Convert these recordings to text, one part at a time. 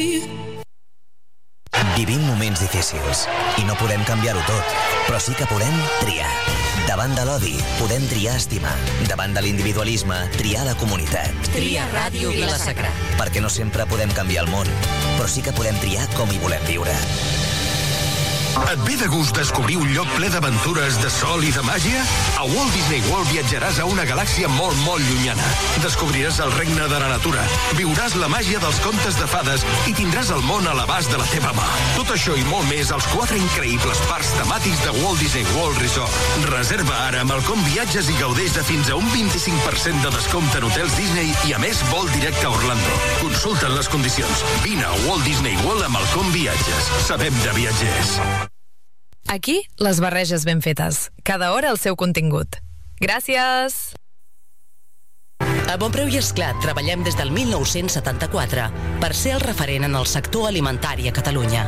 Vivim moments difícils i no podem canviar-ho tot, però sí que podem triar. Davant de l'odi, podem triar estimar. Davant de l'individualisme, triar la comunitat. Tria Ràdio Vila-sacra. Perquè no sempre podem canviar el món, però sí que podem triar com hi volem viure. Et ve de gust descobrir un lloc ple d'aventures, de sol i de màgia? A Walt Disney World viatjaràs a una galàxia molt, molt llunyana. Descobriràs el regne de la natura, viuràs la màgia dels contes de fades i tindràs el món a l'abast de la teva mà. Tot això i molt més als 4 increïbles parcs temàtics de Walt Disney World Resort. Reserva ara amb el Com Viatges i gaudeix de fins a un 25% de descompte en hotels Disney i a més vol directe a Orlando. Consulta'n les condicions. Vine a Walt Disney World amb el Com Viatges. Sabem de viatgers. Aquí, les barreges ben fetes. Cada hora el seu contingut. Gràcies! A Bonpreu i Esclat treballem des del 1974 per ser el referent en el sector alimentari a Catalunya.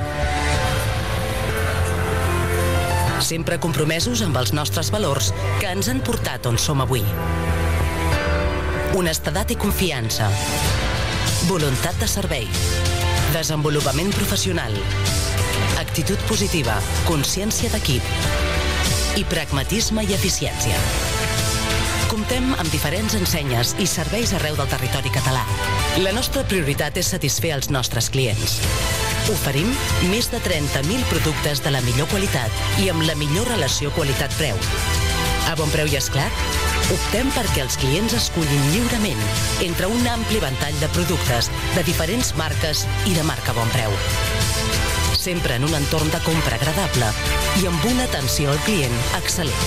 Sempre compromesos amb els nostres valors que ens han portat on som avui. Honestedat i confiança. Voluntat de servei. Desenvolupament professional. Actitud positiva, consciència d'equip i pragmatisme i eficiència. Comptem amb diferents ensenyes i serveis arreu del territori català. La nostra prioritat és satisfer els nostres clients. Oferim més de 30.000 productes de la millor qualitat i amb la millor relació qualitat-preu. A Bonpreu i Esclat, optem perquè els clients escullin lliurement entre un ampli ventall de productes de diferents marques i de marca Bonpreu. Sempre en un entorn de compra agradable i amb una atenció al client excel·lent.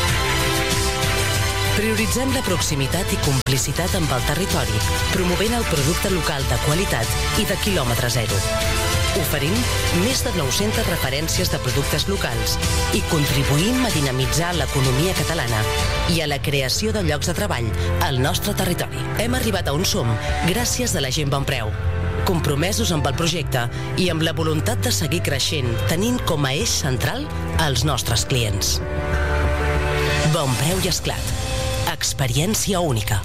Prioritzem la proximitat i complicitat amb el territori, promovent el producte local de qualitat i de quilòmetre zero. Oferim més de 900 referències de productes locals i contribuïm a dinamitzar l'economia catalana i a la creació de llocs de treball al nostre territori. Hem arribat a on som gràcies a la gent Bonpreu, compromesos amb el projecte i amb la voluntat de seguir creixent, tenint com a eix central els nostres clients. Bonpreu i Esclat. Experiència única.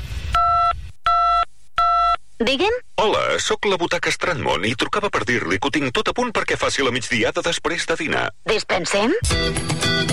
Digue'm? Hola, sóc la Butaca Estranymont i trucava per dir-li que ho tinc tot a punt perquè faci la migdiada després de dinar. Dispensem?